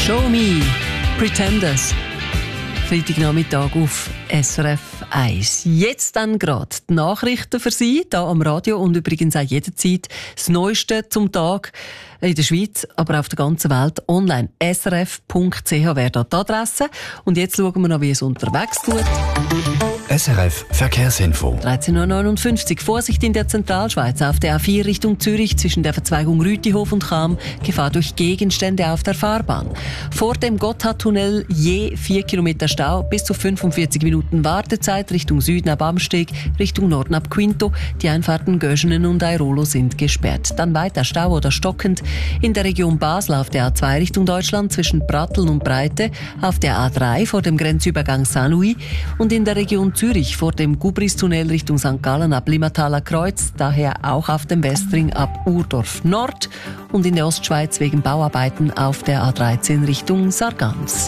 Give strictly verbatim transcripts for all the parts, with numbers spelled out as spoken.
Show Me, Pretenders. Freitagnachmittag auf S R F eins. Jetzt dann gerade die Nachrichten für Sie, hier am Radio und übrigens auch jederzeit das Neueste zum Tag in der Schweiz, aber auf der ganzen Welt online. S R F Punkt C H wäre dort die Adresse. Und jetzt schauen wir noch, wie es unterwegs tut. S R F Verkehrsinfo. dreizehn Uhr neunundfünfzig. Vorsicht in der Zentralschweiz. Auf der A vier Richtung Zürich zwischen der Verzweigung Rütihof und Cham. Gefahr durch Gegenstände auf der Fahrbahn. Vor dem Gotthardtunnel je vier Kilometer Stau, bis zu fünfundvierzig Minuten Wartezeit. Richtung Süden ab Amsteg, Richtung Norden ab Quinto. Die Einfahrten Göschenen und Airolo sind gesperrt. Dann weiter Stau oder stockend in der Region Basel auf der A zwei Richtung Deutschland zwischen Pratteln und Breite. Auf der A drei vor dem Grenzübergang Saint-Louis und in der Region Zürich vor dem Gubristunnel Richtung Sankt Gallen ab Limataler Kreuz, daher auch auf dem Westring ab Urdorf Nord und in der Ostschweiz wegen Bauarbeiten auf der A dreizehn Richtung Sargans.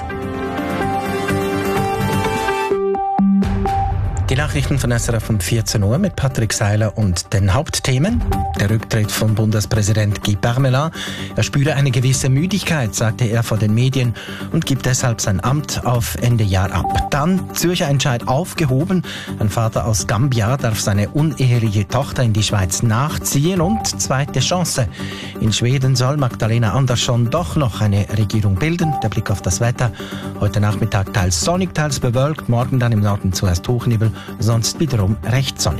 Die Nachrichten von S R F um vierzehn Uhr mit Patrick Seiler und den Hauptthemen. Der Rücktritt von Bundespräsident Guy Parmelin. Er spüre eine gewisse Müdigkeit, sagte er vor den Medien und gibt deshalb sein Amt auf Ende Jahr ab. Dann Zürcher Entscheid aufgehoben. Ein Vater aus Gambia darf seine uneheliche Tochter in die Schweiz nachziehen und zweite Chance. In Schweden soll Magdalena Andersson doch noch eine Regierung bilden. Der Blick auf das Wetter. Heute Nachmittag teils sonnig, teils bewölkt. Morgen dann im Norden zuerst Hochnebel. Sonst wiederum recht sonnig.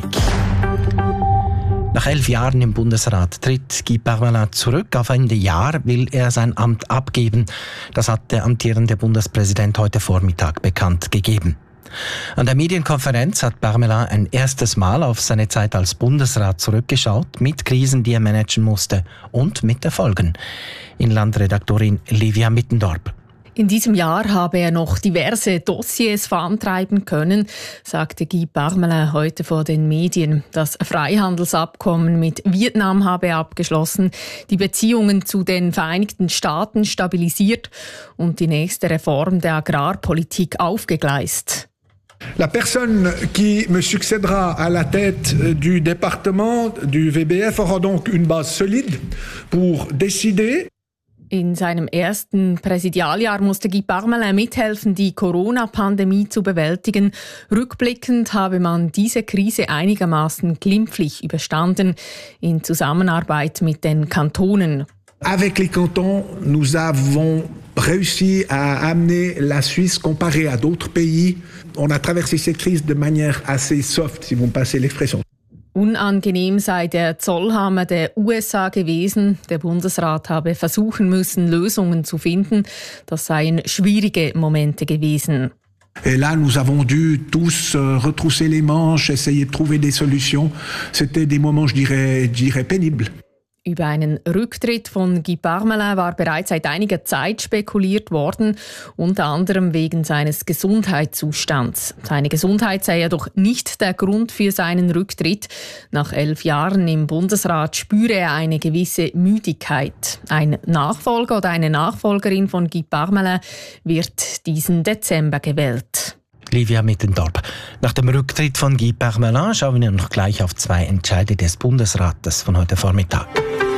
Nach elf Jahren im Bundesrat tritt Guy Parmelin zurück. Auf Ende Jahr will er sein Amt abgeben. Das hat der amtierende Bundespräsident heute Vormittag bekannt gegeben. An der Medienkonferenz hat Parmelin ein erstes Mal auf seine Zeit als Bundesrat zurückgeschaut, mit Krisen, die er managen musste und mit Erfolgen. Inlandredaktorin Livia Mittendorp. In diesem Jahr habe er noch diverse Dossiers vorantreiben können, sagte Guy Parmelin heute vor den Medien. Das Freihandelsabkommen mit Vietnam habe er abgeschlossen, die Beziehungen zu den Vereinigten Staaten stabilisiert und die nächste Reform der Agrarpolitik aufgegleist. La personne qui me succédera à la tête du département du V B F aura donc une base solide pour décider. In seinem ersten Präsidialjahr musste Guy Parmelin mithelfen, die Corona-Pandemie zu bewältigen. Rückblickend habe man diese Krise einigermaßen glimpflich überstanden, in Zusammenarbeit mit den Kantonen. Avec les cantons, nous avons réussi à amener la Suisse comparée à d'autres pays. On a traversé cette crise de manière assez soft, si vous me passez l'expression. Unangenehm sei der Zollhammer der U S A gewesen. Der Bundesrat habe versuchen müssen, Lösungen zu finden. Das seien schwierige Momente gewesen. Et là, nous avons dû tous euh, retrousser les manches, essayer de trouver des solutions. C'était des moments, je dirais, je dirais pénibles. Über einen Rücktritt von Guy Parmelin war bereits seit einiger Zeit spekuliert worden, unter anderem wegen seines Gesundheitszustands. Seine Gesundheit sei jedoch nicht der Grund für seinen Rücktritt. Nach elf Jahren im Bundesrat spüre er eine gewisse Müdigkeit. Ein Nachfolger oder eine Nachfolgerin von Guy Parmelin wird diesen Dezember gewählt. Livia Mittendorp. Nach dem Rücktritt von Guy Parmelin schauen wir noch gleich auf zwei Entscheide des Bundesrates von heute Vormittag.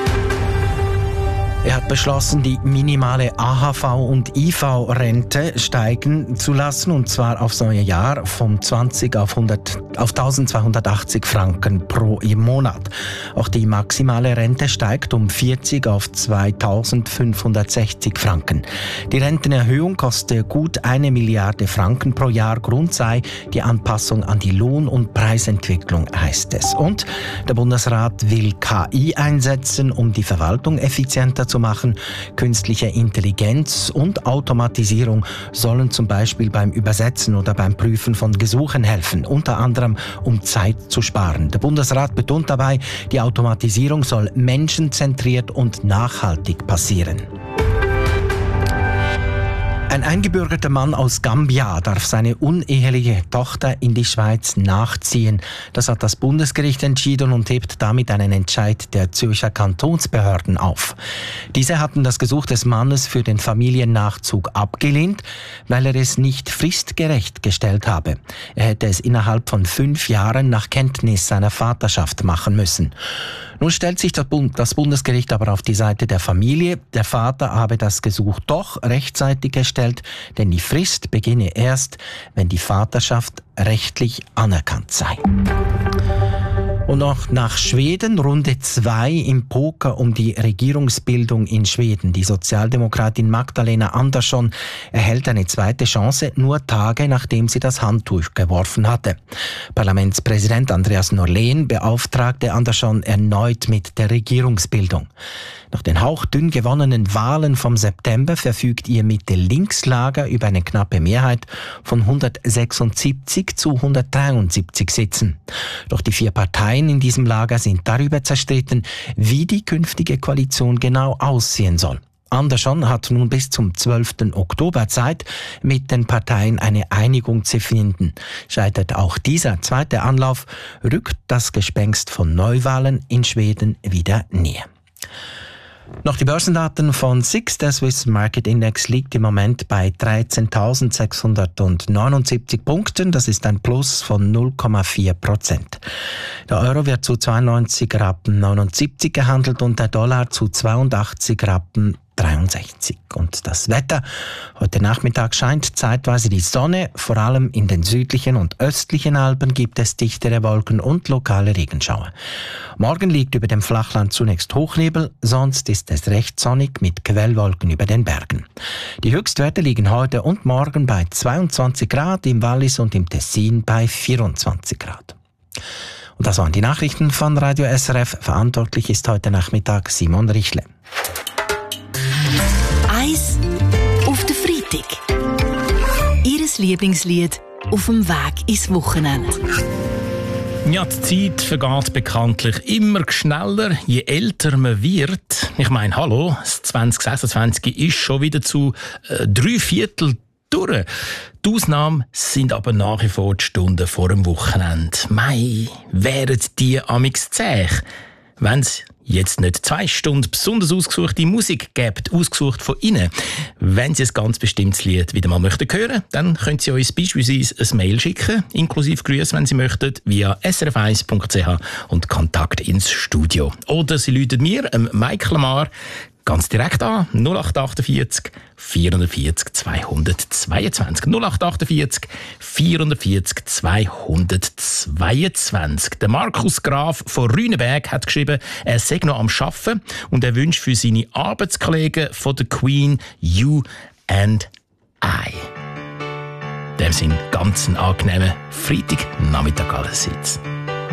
Er hat beschlossen, die minimale A H V- und I V-Rente steigen zu lassen, und zwar aufs neue Jahr von zwanzig auf, hundert, auf eintausendzweihundertachtzig Franken pro Monat. Auch die maximale Rente steigt um vierzig auf zweitausendfünfhundertsechzig Franken. Die Rentenerhöhung koste gut eine Milliarde Franken pro Jahr. Grund sei die Anpassung an die Lohn- und Preisentwicklung, heißt es. Und der Bundesrat will K I einsetzen, um die Verwaltung effizienter zu machen. Künstliche Intelligenz und Automatisierung sollen zum Beispiel beim Übersetzen oder beim Prüfen von Gesuchen helfen, unter anderem um Zeit zu sparen. Der Bundesrat betont dabei, die Automatisierung soll menschenzentriert und nachhaltig passieren. Ein eingebürgerter Mann aus Gambia darf seine uneheliche Tochter in die Schweiz nachziehen. Das hat das Bundesgericht entschieden und hebt damit einen Entscheid der Zürcher Kantonsbehörden auf. Diese hatten das Gesuch des Mannes für den Familiennachzug abgelehnt, weil er es nicht fristgerecht gestellt habe. Er hätte es innerhalb von fünf Jahren nach Kenntnis seiner Vaterschaft machen müssen. Nun stellt sich das Bundesgericht aber auf die Seite der Familie. Der Vater habe das Gesuch doch rechtzeitig gestellt, denn die Frist beginne erst, wenn die Vaterschaft rechtlich anerkannt sei. Und noch nach Schweden, Runde zwei im Poker um die Regierungsbildung in Schweden. Die Sozialdemokratin Magdalena Andersson erhält eine zweite Chance, nur Tage nachdem sie das Handtuch geworfen hatte. Parlamentspräsident Andreas Norlén beauftragte Andersson erneut mit der Regierungsbildung. Nach den hauchdünn gewonnenen Wahlen vom September verfügt ihr Mitte-Links-Lager über eine knappe Mehrheit von hundertsechsundsiebzig zu hundertdreiundsiebzig Sitzen. Doch die vier Parteien in diesem Lager sind darüber zerstritten, wie die künftige Koalition genau aussehen soll. Andersson hat nun bis zum zwölften Oktober Zeit, mit den Parteien eine Einigung zu finden. Scheitert auch dieser zweite Anlauf, rückt das Gespenst von Neuwahlen in Schweden wieder näher. Noch die Börsendaten von S I X. Der Swiss Market Index liegt im Moment bei dreizehntausendsechshundertneunundsiebzig Punkten. Das ist ein Plus von null Komma vier Prozent. Der Euro wird zu zweiundneunzig Rappen neunundsiebzig gehandelt und der Dollar zu zweiundachtzig Rappen dreiundsechzig. Und das Wetter. Heute Nachmittag scheint zeitweise die Sonne. Vor allem in den südlichen und östlichen Alpen gibt es dichtere Wolken und lokale Regenschauer. Morgen liegt über dem Flachland zunächst Hochnebel, sonst ist es recht sonnig mit Quellwolken über den Bergen. Die Höchstwerte liegen heute und morgen bei zweiundzwanzig Grad, im Wallis und im Tessin bei vierundzwanzig Grad. Und das waren die Nachrichten von Radio S R F. Verantwortlich ist heute Nachmittag Simon Richle. Eis auf den Freitag. Ihres Lieblingslied auf dem Weg ins Wochenende. Ja, die Zeit vergeht bekanntlich immer schneller, je älter man wird. Ich meine, hallo, das zwanzig sechsundzwanzig ist schon wieder zu äh, drei Viertel durch. Die Ausnahmen sind aber nach wie vor die Stunden vor dem Wochenende. Mei, wären die amix zäh, wenn es jetzt nicht zwei Stunden besonders ausgesuchte Musik gibt, ausgesucht von Ihnen. Wenn Sie ein ganz bestimmtes Lied wieder mal möchten hören, dann können Sie uns beispielsweise ein Mail schicken, inklusive Grüße, wenn Sie möchten, via s r f eins punkt c h und Kontakt ins Studio. Oder Sie rufen mir, ähm, Mike Lamar, ganz direkt an, null acht achtundvierzig vierundvierzig zweihundertzweiundzwanzig. null acht achtundvierzig vierundvierzig zweihundertzweiundzwanzig. Der Markus Graf von Rüneberg hat geschrieben, er sei noch am Arbeiten und er wünscht für seine Arbeitskollegen von der Queen You and I. In dem sind ganz angenehmen Freitagnachmittag allerseits.